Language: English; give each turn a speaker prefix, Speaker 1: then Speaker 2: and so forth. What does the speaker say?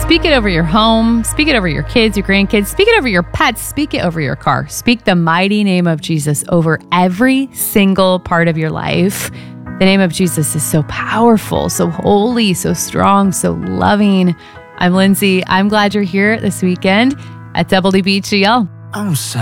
Speaker 1: Speak it over your home. Speak it over your kids, your grandkids. Speak it over your pets. Speak it over your car. Speak the mighty name of Jesus over every single part of your life. The name of Jesus is so powerful, so holy, so strong, so loving. I'm Lindsay. I'm glad you're here this weekend at Double D Beach GL.
Speaker 2: I'm so